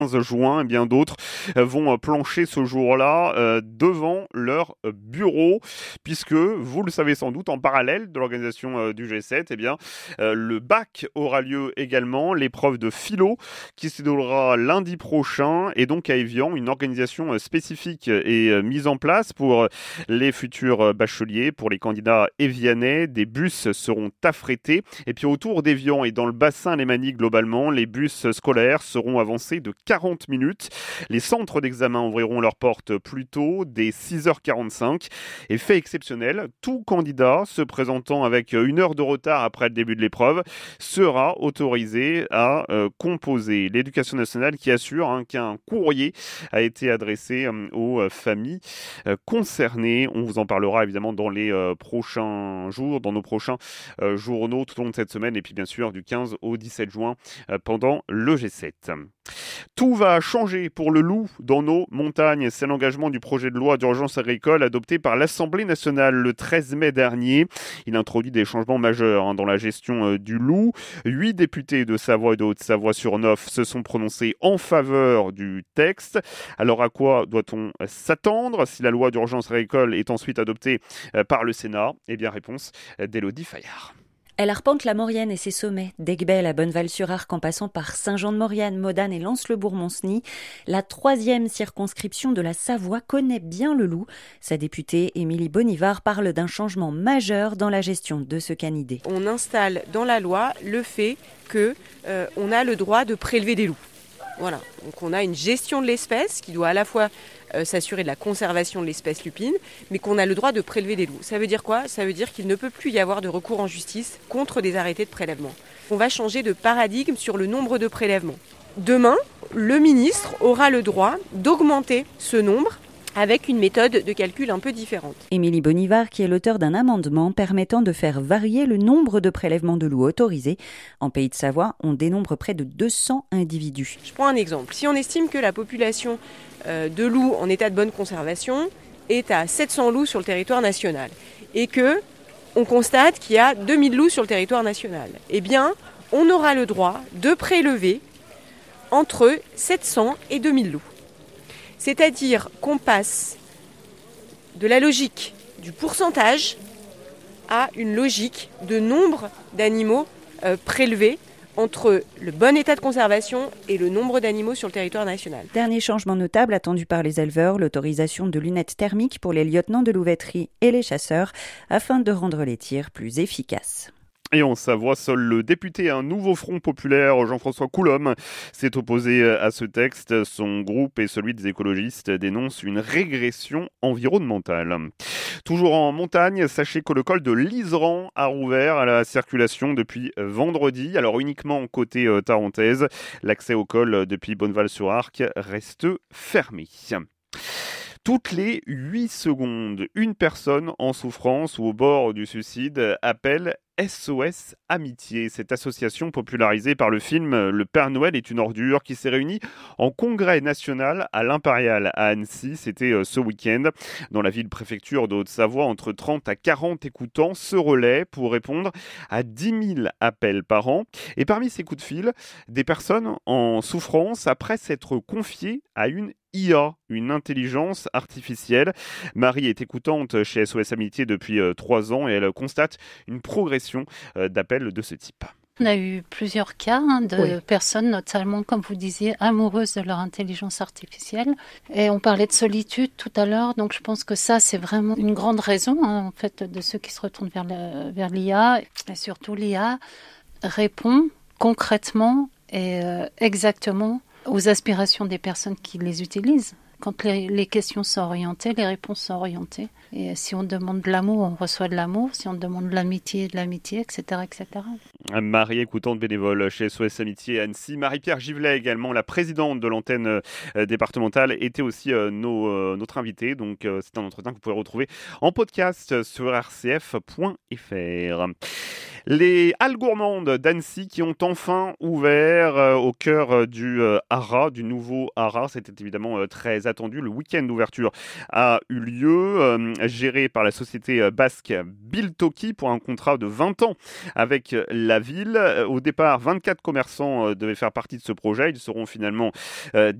juin, et bien d'autres vont plancher ce jour-là devant leur bureau, puisque, vous le savez sans doute, en parallèle de l'organisation du G7, eh bien, le bac aura lieu également, l'épreuve de philo qui se déroulera lundi prochain, et donc à Évian, une organisation spécifique est mise en place pour les futurs bacheliers, pour les candidats évianais. Des bus seront affrétés, et puis autour d'Évian et dans le bassin lémanique globalement, les bus scolaires seront avancés de 40 minutes. Les centres d'examen ouvriront leurs portes plus tôt, dès 6h45. Et fait exceptionnel, tout candidat se présentant avec 1 heure de retard après le début de l'épreuve sera autorisé à composer. L'Éducation nationale qui assure qu'un courrier a été adressé aux familles concernées. On vous en parlera évidemment dans les prochains jours, dans nos prochains journaux tout au long de cette semaine, et puis bien sûr du 15 au 17 juin pendant le G7. Tout va changer pour le loup dans nos montagnes. C'est l'engagement du projet de loi d'urgence agricole adopté par l'Assemblée nationale le 13 mai dernier. Il introduit des changements majeurs dans la gestion du loup. 8 députés de Savoie et de Haute-Savoie sur 9 se sont prononcés en faveur du texte. Alors à quoi doit-on s'attendre si la loi d'urgence agricole est ensuite adoptée par le Sénat ? Eh bien, réponse d'Élodie Fayard. Elle arpente la Maurienne et ses sommets, d'Aiguebel à Bonneval-sur-Arc en passant par Saint-Jean-de-Maurienne, Modane et Lens-le-Bourg-Monceny. La 3e circonscription de la Savoie connaît bien le loup. Sa députée Émilie Bonivard parle d'un changement majeur dans la gestion de ce canidé. On installe dans la loi le fait qu'on a le droit de prélever des loups. Voilà, donc on a une gestion de l'espèce qui doit à la fois s'assurer de la conservation de l'espèce lupine, mais qu'on a le droit de prélever des loups. Ça veut dire quoi ? Ça veut dire qu'il ne peut plus y avoir de recours en justice contre des arrêtés de prélèvement. On va changer de paradigme sur le nombre de prélèvements. Demain, le ministre aura le droit d'augmenter ce nombre avec une méthode de calcul un peu différente. Émilie Bonivard, qui est l'auteur d'un amendement permettant de faire varier le nombre de prélèvements de loups autorisés. En Pays de Savoie, on dénombre près de 200 individus. Je prends un exemple. Si on estime que la population de loups en état de bonne conservation est à 700 loups sur le territoire national et que on constate qu'il y a 2000 loups sur le territoire national, eh bien, on aura le droit de prélever entre 700 et 2000 loups. C'est-à-dire qu'on passe de la logique du pourcentage à une logique de nombre d'animaux prélevés entre le bon état de conservation et le nombre d'animaux sur le territoire national. Dernier changement notable attendu par les éleveurs, l'autorisation de lunettes thermiques pour les lieutenants de louveterie et les chasseurs afin de rendre les tirs plus efficaces. Et en Savoie, seul le député Un Nouveau Front Populaire, Jean-François Coulombe, s'est opposé à ce texte. Son groupe et celui des écologistes dénoncent une régression environnementale. Toujours en montagne, sachez que le col de l'Iseran a rouvert à la circulation depuis vendredi. Alors uniquement côté tarentaise, l'accès au col depuis Bonneval-sur-Arc reste fermé. Toutes les 8 secondes, une personne en souffrance ou au bord du suicide appelle SOS Amitié. Cette association popularisée par le film Le Père Noël est une ordure qui s'est réunie en congrès national à l'Impérial à Annecy. C'était ce week-end. Dans la ville-préfecture de Haute-Savoie, entre 30 à 40 écoutants se relaient pour répondre à 10 000 appels par an. Et parmi ces coups de fil, des personnes en souffrance après s'être confiées à une IA, une intelligence artificielle. Marie est écoutante chez SOS Amitié depuis 3 ans et elle constate une progression d'appels de ce type. On a eu plusieurs cas de personnes, notamment, comme vous disiez, amoureuses de leur intelligence artificielle. Et on parlait de solitude tout à l'heure, donc je pense que ça, c'est vraiment une grande raison, en fait, de ceux qui se retournent vers l'IA. Et surtout, l'IA répond concrètement et exactement aux aspirations des personnes qui les utilisent. Quand les questions sont orientées, les réponses sont orientées. Et si on demande de l'amour, on reçoit de l'amour. Si on demande de l'amitié, etc., etc. Marie, écoutante bénévole chez SOS Amitié Annecy. Marie-Pierre Givlet également, la présidente de l'antenne départementale, était aussi notre invitée. Donc c'est un entretien que vous pouvez retrouver en podcast sur rcf.fr. Les Halles Gourmandes d'Annecy qui ont enfin ouvert au cœur du Haras, du nouveau Haras. C'était évidemment très attendu. Le week-end d'ouverture a eu lieu, géré par la société basque Biltoki pour un contrat de 20 ans avec la ville. Au départ, 24 commerçants devaient faire partie de ce projet. Ils seront finalement